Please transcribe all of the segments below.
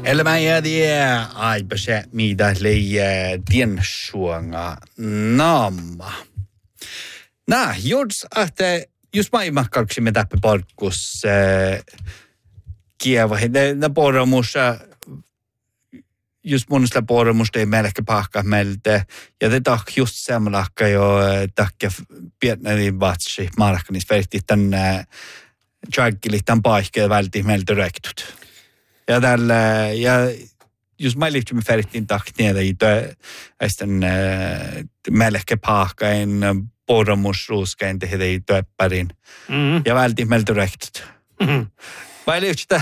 Elämä jäädiä aipase mitä leijää tiensuanga naamma. Just maimahkauksimme täppä palkkus kieva. Ne poramussa, just monesta poramusta ei melkein pahka meiltä. Ja te just semmoilakka jo takia pietnäni vatsi markkanis verti tänne tjaggili tämän paikkaan välti meiltä rektut. Ja tällä, ja just mä liittymme färttiin takniä, että melkein pahkain poramusruuskain tehdä työppärin. Ja välti meiltä rektut. Vai liittyy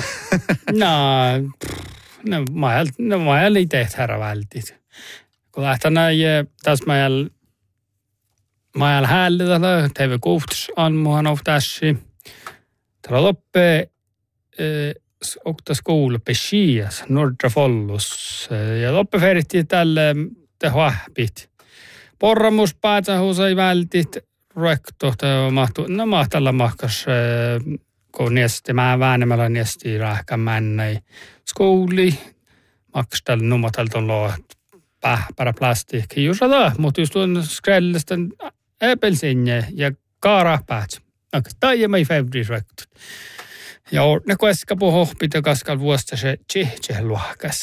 No, mä ei tehty herra vältit. Kun lähtänä tässä mä häälli tällä TV-kuhtus anmuhan oftassi. Tällä loppee okta skoula Peshias, Nordra Follus. Ja loppe feritti tälle tehvahpit. Porramus päätähuusai vältit rektohta mahtalla mahkas kun niesti mä väänemällä niesti rähkän männäi skouli makstal numatalta on loo pähpärä plastiikki jusada mutta just on skrellisten äpelsinje ja kaarahpäät tai ei fevri rektot. Ja ne koeska puhohpit ja kaskal vuosta se tsehtseluahkas.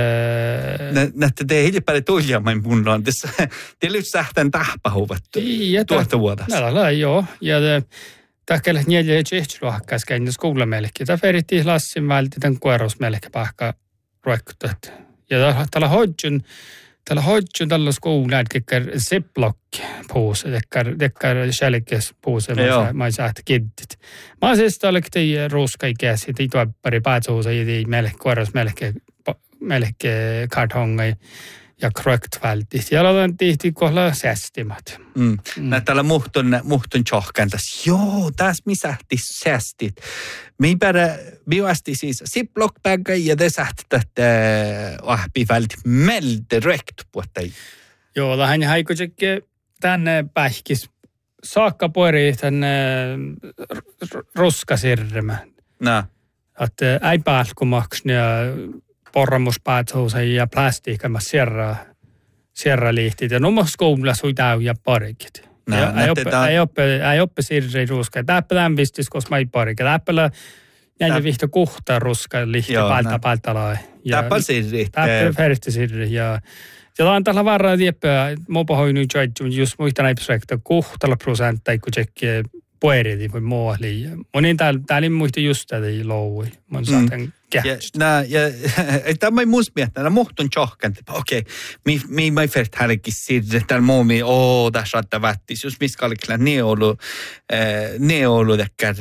Näette te hiljapäälle tuljaamaan mun on. Te lyhyt sähtään tahpahuvat tuosta vuodesta. Näillä joo. Ja tähkellä neljä tsehtseluahkas käin skoula melkein. Tämä ferittiin lassin välti tämän koeros melkein pahka ruekkutat. Ja tällä hodjun tällä skoula, että ziplock-puuse, tekkär kälkespuuse, mä saat kiddit. Mä siis tällektiin ruuskaikäsi, ei tuoppari päätsuusa, ei melkein koeros melkein kartongai ja kröktvältit. Ja aloitan tihti kohdalla säästimat. Tällä muhtun tjohkan tässä. Joo, tässä misähti säästit. Me asti siis ziplock-bagga ja te sähtet ahpivälti melde rektupuottai. Joo, lähän haikutsikke tänne pähkis saakka pueri tänne ruskasirremä. Että ei päälkumaksni ja porramuspäätsuusa ja plastiikama sierra liihtit. Ja numma skoula sui täy ja parikit. Ei oppe sirri ruska. Täppä tämän pistis, koska mä ei parikit. Täppällä näin vihto kuhtaa ruska liihti päältä lai. Täppä sirri. Täppä feristi sirri. Ja on tällä varraa tiepää. Mopa hoi nyt just muista näipsäktä kuhtalla prosenttia, kun tsekkiä pueriti voi muohli. Monin täällä muista just tätä loui. Mun saatan tämä ei muista miettiä, muhtun tjohkan. Okei, mä ei färt härki sirre, täällä muumi, tässä saattaa vättis. Just missä kallikilla ne ollut tekkär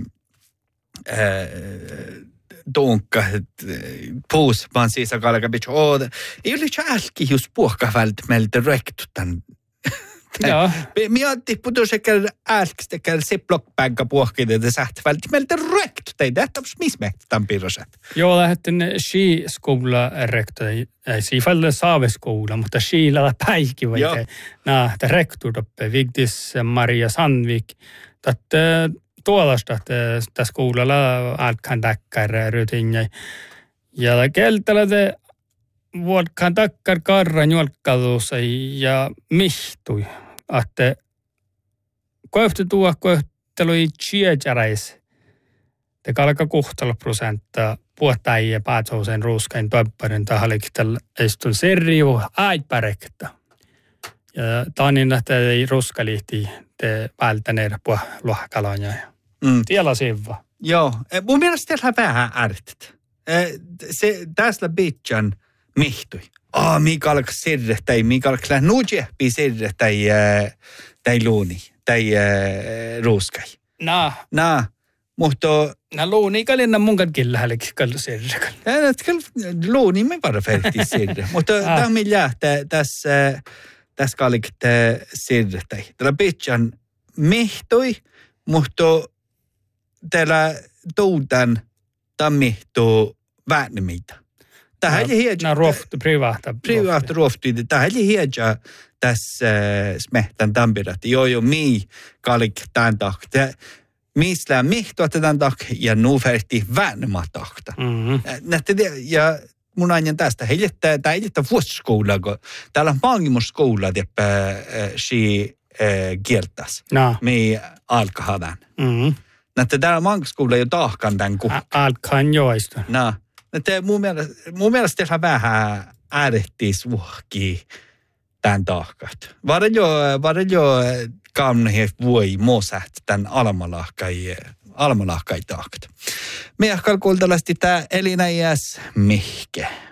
tunkka, puus, vaan siis kallikka bitch, ei ole tjälki just puhka vältä meiltä rektutan. Joo. Minä tipputu sekä älks sekä ziplock-bagga puhkit, että sähti vältti meiltä rektu teitä. Että missä mehtä tämän piirroset? Joo, lähdettiin ski-skoula rektu. Ei siifalle saave-skoula, mutta skilalla päikki vai te. Tämä rektu toppe, Vigdis Maria Sandvik. Tuolasta tässä skoulalla alkan takkar rytinjä. Ja keltällä te vuodkaan takkar karran jolkkaluussa ja mihtui. Että kohtelu tjäjäräis. Te kalka 60% puhtaajia päätsouseen ruuskain toipparin tahalikitellä eistun serriu aipärekta. Ja taanin, että ei ruskaliihti te välttäneet luohkaloja. Tiellä sivva. Joo, mun mielestä teillä vähän ärtit. Tässä bitchan mihtui. Mikä alkaa sirre, tai mikä alkaa nuujehpi sirre, tai luuni, tai ruuskai. Mutta luuni kalina munkan killähällekin kallu sirre. Luuni me vara färti sirre. Mutta tämä on millään tässä kallikat sirre. Tällä bitchan mihtui, mutta tällä toudan tammihtuu väännemitä. Tähän ei hiedä privaata rofti. Tähän ei hiedä tässä smehtän tampirat. Joo, mii kalik tämän tahta. Mistä mihtoa tämän tahta ja nu färti väännemä tahta. Ja mun ajan tästä. Tämä ei jättä vuosiskoulaa, kun täällä on pangimuskoulaa, että si kieltäisi. No. Me alkahadan. Näette täällä mankoskoula jo tahkan tämän kuhkan. Alkaan joista. No. Näette mun mielestä tehdään vähän äärettis uhkia tämän tahkat. Varan jo kamnehe voi muosat tämän almalahkai tahkat. Me jahkal kuultalasti tää Elina Jäs Mihke.